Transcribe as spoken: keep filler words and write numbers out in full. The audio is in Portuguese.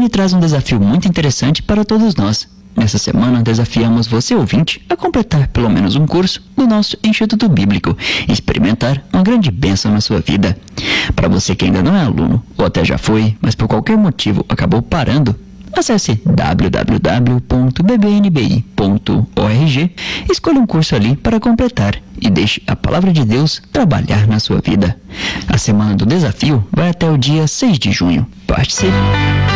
B N traz um desafio muito interessante para todos nós. Nessa semana, desafiamos você, ouvinte, a completar pelo menos um curso do nosso Instituto Bíblico e experimentar uma grande bênção na sua vida. Para você que ainda não é aluno, ou até já foi, mas por qualquer motivo acabou parando, acesse w w w ponto b b n b i ponto org, escolha um curso ali para completar e deixe a Palavra de Deus trabalhar na sua vida. A semana do desafio vai até o dia seis de junho. Participe!